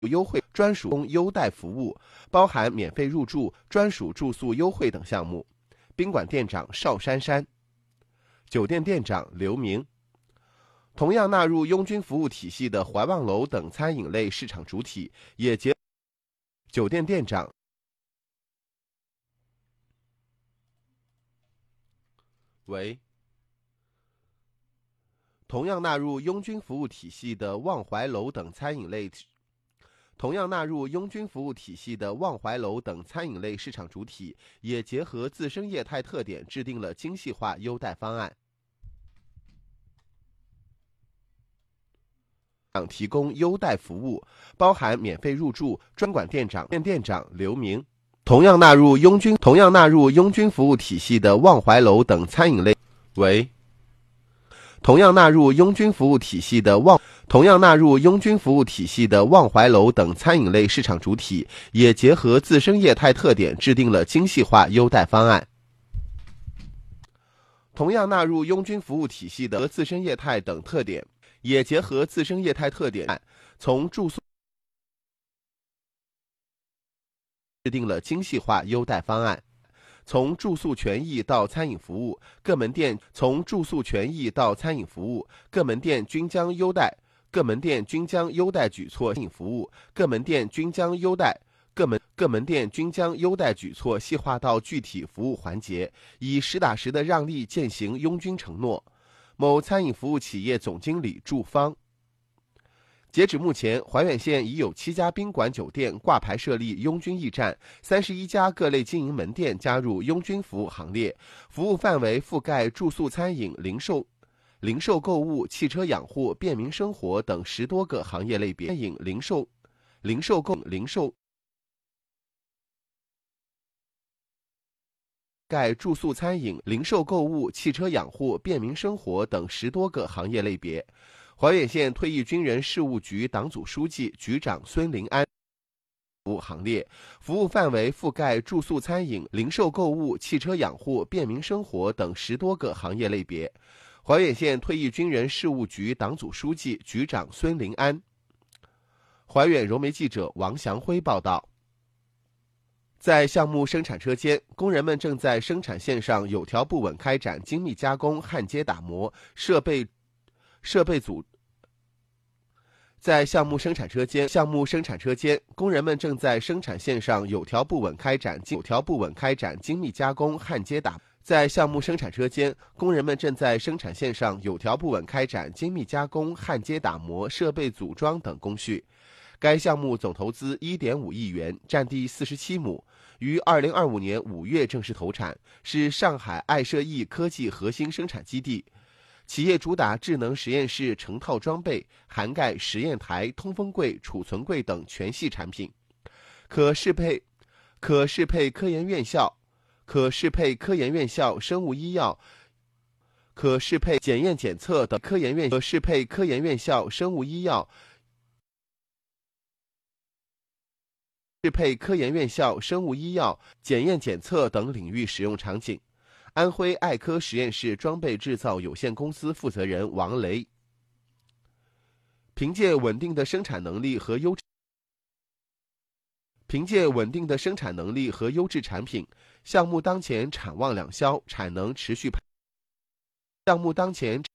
优惠、专属优待服务，包含免费入住、专属住宿优惠等项目。宾馆店长邵珊珊，酒店店长刘明。同样纳入拥军服务体系的怀望楼等餐饮类市场主体也结酒店店长。喂。同样纳入拥军服务体系的望怀楼等餐饮类市场主体也结合自身业态特点，制定了精细化优待方案，提供优待服务，包含免费入住、专馆店长刘明。同样纳入拥军服务体系的望怀楼等餐饮类。喂。同样纳入拥军服务体系的望怀楼等餐饮类市场主体也结合自身业态特点，制定了精细化优待方案。同样纳入拥军服务体系的自身业态等特点，也结合自身业态特点，从住宿制定了精细化优待方案。从住宿权益到餐饮服务，各门店均将优待举措细化到具体服务环节，以实打实的让利践行拥军承诺。某餐饮服务企业总经理祝芳。截止目前，怀远县已有7家宾馆酒店挂牌设立拥军驿站，31家各类经营门店加入拥军服务行列，服务范围覆盖住宿、餐饮、零售购物、汽车养护、便民生活等10多个行业类别。盖住宿、餐饮、零售购物、汽车养护、便民生活等10多个行业类别。怀远县退役军人事务局党组书记、局长孙林安服务行列，服务范围覆盖住宿、餐饮、零售购物、汽车养护、便民生活等10多个行业类别。怀远县退役军人事务局党组书记、局长孙林安。怀远融媒记者王祥辉报道。在项目生产车间，工人们正在生产线上有条不紊开展精密加工、焊接打磨、设备组。在项目生产车间，工人们正在生产线上有条不紊开展精密加工、焊接打。在项目生产车间，工人们正在生产线上有条不紊开展精密加工、焊接打磨、设备组装等工序。该项目总投资1.5亿元，占地47亩，于2025年5月正式投产，是上海爱设易科技核心生产基地。企业主打智能实验室成套装备，涵盖实验台、通风柜、储存柜等全系产品，可适配科研院校、生物医药、可适配检验检测等科研院校、生物医药、检验检测等领域使用场景。安徽爱科实验室装备制造有限公司负责人王雷。凭借稳定的生产能力和优质产品，项目当前产望两销，产能持续